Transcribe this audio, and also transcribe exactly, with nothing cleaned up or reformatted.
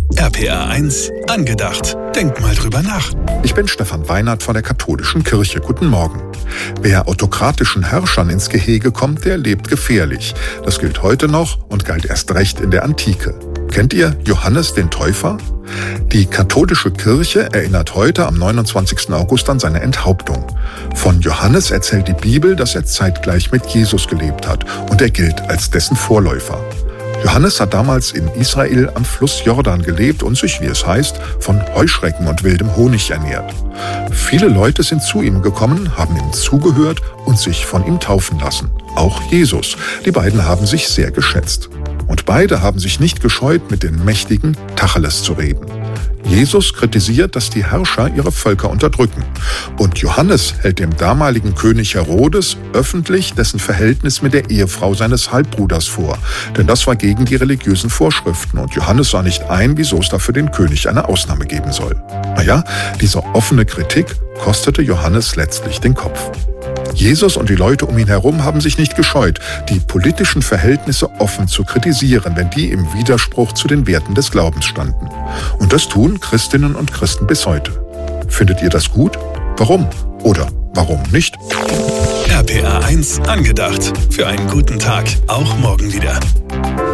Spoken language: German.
R P R eins angedacht. Denk mal drüber nach. Ich bin Stefan Weinert von der Katholischen Kirche. Guten Morgen. Wer autokratischen Herrschern ins Gehege kommt, der lebt gefährlich. Das gilt heute noch und galt erst recht in der Antike. Kennt ihr Johannes den Täufer? Die katholische Kirche erinnert heute am neunundzwanzigsten August an seine Enthauptung. Von Johannes erzählt die Bibel, dass er zeitgleich mit Jesus gelebt hat und er gilt als dessen Vorläufer. Johannes hat damals in Israel am Fluss Jordan gelebt und sich, wie es heißt, von Heuschrecken und wildem Honig ernährt. Viele Leute sind zu ihm gekommen, haben ihm zugehört und sich von ihm taufen lassen. Auch Jesus. Die beiden haben sich sehr geschätzt. Und beide haben sich nicht gescheut, mit den Mächtigen Tacheles zu reden. Jesus kritisiert, dass die Herrscher ihre Völker unterdrücken. Und Johannes hält dem damaligen König Herodes öffentlich dessen Verhältnis mit der Ehefrau seines Halbbruders vor. Denn das war gegen die religiösen Vorschriften. Und Johannes sah nicht ein, wieso es da für den König eine Ausnahme geben soll. Naja, diese offene Kritik kostete Johannes letztlich den Kopf. Jesus und die Leute um ihn herum haben sich nicht gescheut, die politischen Verhältnisse offen zu kritisieren, wenn die im Widerspruch zu den Werten des Glaubens standen. Und das tun Christinnen und Christen bis heute. Findet ihr das gut? Warum? Oder warum nicht? R P R eins angedacht. Für einen guten Tag. Auch morgen wieder.